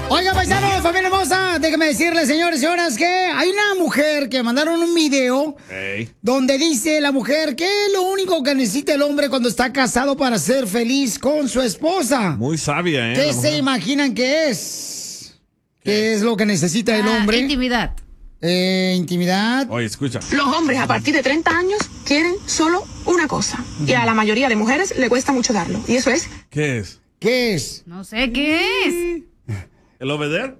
Oiga, paisanos, familia hermosa, déjame decirles, señores y señoras, que hay una mujer que mandaron un video donde dice la mujer que es lo único que necesita el hombre cuando está casado para ser feliz con su esposa. Muy sabia, ¿eh? ¿Qué se imaginan que es? ¿Qué es lo que necesita el hombre? Intimidad. Intimidad. Oye, escucha. Los hombres a partir de 30 años quieren solo una cosa. Y a la mayoría de mujeres le cuesta mucho darlo. Y eso es... ¿Qué es? ¿Qué es? No sé qué es. ¿El obeder?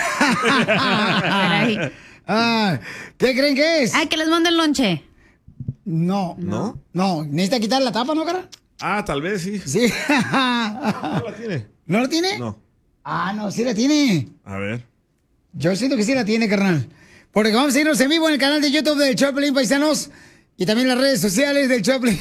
¿Qué creen que es? Ah, que les mande el lonche. No. ¿No? No, necesita quitar la tapa, ¿no, cara? Ah, tal vez sí. Sí. ¿No la tiene? ¿No la tiene? No. Ah, no, sí la tiene. A ver. Yo siento que sí la tiene, carnal. Porque vamos a irnos en vivo en el canal de YouTube del Choplin, paisanos. Y también las redes sociales del Choplin.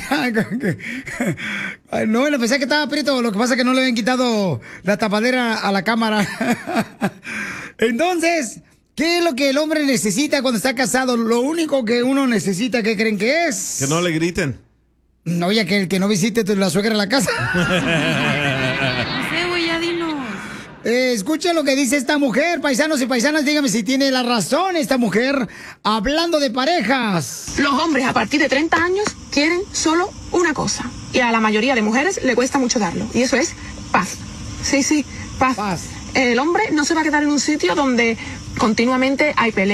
No, bueno, pensé que estaba aprieto. Lo que pasa es que no le habían quitado la tapadera a la cámara. Entonces, ¿qué es lo que el hombre necesita cuando está casado? Lo único que uno necesita, ¿qué creen que es? Que no le griten. Oye, que el que no visite la suegra en la casa. No sé, güey, ya dinos. Escucha lo que dice esta mujer, paisanos y paisanas, dígame si tiene la razón esta mujer, hablando de parejas. Los hombres a partir de 30 años quieren solo una cosa. Y a la mayoría de mujeres le cuesta mucho darlo. Y eso es paz. Sí, paz. El hombre no se va a quedar en un sitio donde continuamente hay peleas.